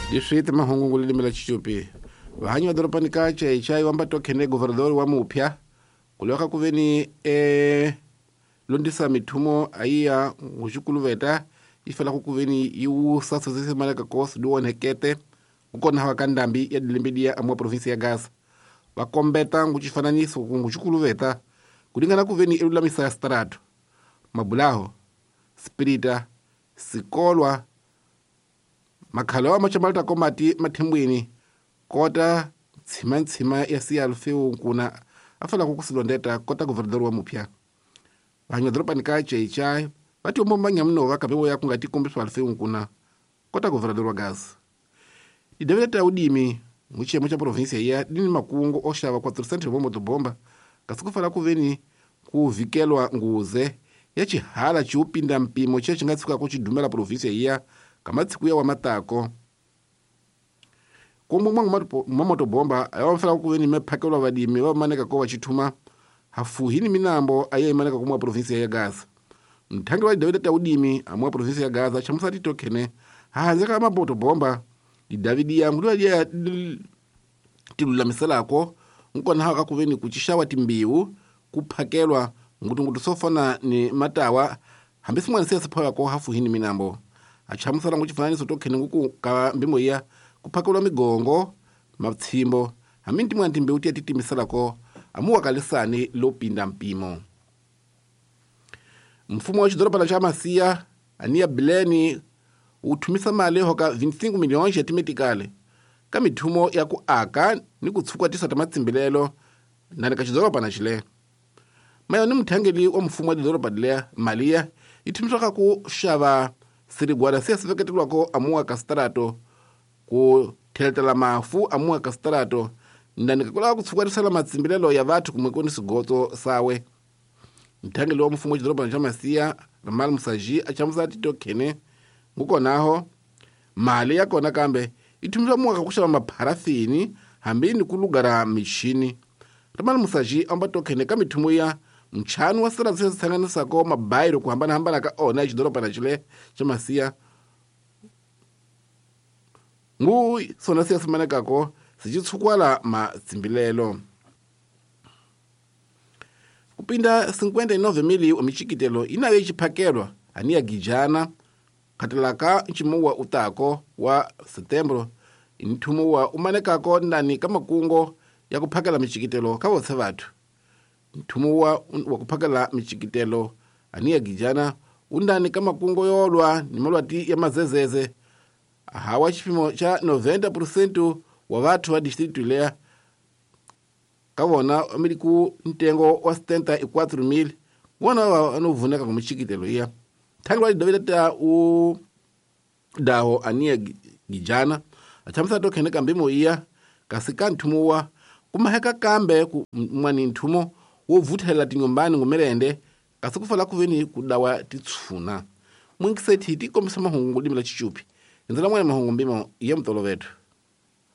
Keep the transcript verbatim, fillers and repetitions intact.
Distrito mahungu ngulile mila chichupi. Wahanyi wa doropani kacha ichai wamba tokene governador wa mupya. Kuliwaka kuveni e, londisa mitumo aiya ngushukulu veta. Ifala kukuveni iu sasa zese malaka kos duwa hekete. Ukona hawa kandambi ya dilimbidia amua provinsi ya Gaza. Wakombeta nguchifananiso ngushukulu veta. Kulingana kuveni ilula misa ya starato. Mabulaho, spirita, sikolwa, makhalawa machamalta komati mathimbwini kota ntsima ntsima ya siya alufeu nkuna afala kukusilondeta kota governador wa mupya vanyo dropani kache ichai vati ombo manyamno vakapewo ya kungati kombiso alufeu nkuna kota governador wa Gaza idaveta udimi mwiche mwicha provinsia ya dini makungo oshava quatrocentos bombo to bomba kasikufala kuveni kuvikelwa nguze ya chihala chiupinda mpimo che chingatsuka kuchidumela provinsia ya kamatsiku ya wamatako komwe mwangu mamoto bomba ayawafela kuveni mephakelwa vadimi vamaneka ko vachithuma hafuhini minambo aye imaneka kumwa provinsia ya Gaza mthangi wa Davida udimi amwa provinsia ya Gaza chamusati tokene hahanzeka mamoto bomba di Davidi ya ngulu ya tilula misalako nkona haka kuveni kuchishawa timbiu kuphakelwa ngutu ngutu sofana ni matawa hambisi mwana siya sipawa ko hafuhini minambo achamusala nguchifananiso tokene nguku ka mbimo ya kuphakelwa migongo maptsimbo haminti mwanti mbeuti atiti misalako amuwa kalisani lopinda mpimo mfumo wa chidoropa cha Masiya ania bileni utumisa mali hoka vinte e cinco milhões yatimetikale kamithumo ya kuaka ni kutsuka tisa tamatsimbilelo nani kachidoropa na chile mayo ni mthangeli wa mfumo wa chidoropa dile maliya itumisaka kushava sirigwada siya siveketelwako amuwa kastarato ku teletela mafu amuwa kastarato ndani kakula kutsukatisala matsimbilelo ya vatu kumwekoni sigoto sawe mthangeli wa mfumo wa chidoropa cha Masiya Ramal Musaji achamusati tokene nguko naho mali yakona kambe itumiswa muwaka kushava maparafini hambini kulugara mishini Ramal Musaji amba tokene kamithumo ya mchanu wa sira zese tsanganisako mabayiro kuhambana hambana ka ona ichidoropa na chile cha Masiya ngu sona siya simanekako sichitsukwala matsimbilelo kupinda cinquenta e nove mili wa michikitelo inayo ichiphakelwa aniya gijana khatalaka nchimuwa utako wa setembro inthumuwa umanekako ndani kamakungo ya kuphakela michikitelo kawotse vathu nthumuwa wa kuphakela michikitelo aniya gijana undani kamakungo yolwa ni malwati ya mazezeze hawa chipimo cha noventa por cento wa vathu wa distrito ilea kavona amiliku ntengo wa setenta e quatro mil wana wanovuneka kumichikitelo iya thangi wali Davida u daho aniya gijana achamisa tokene kambimo iya kasika nthumuwa kumaheka kambe mwani nthumo wovuthela tinyombani ngumelende kasikufala kuveni kudawa titsuna mwingisethi tikomisa mahungu limila chichupi nzela mwana mahungu mbimo iya mtolo vetu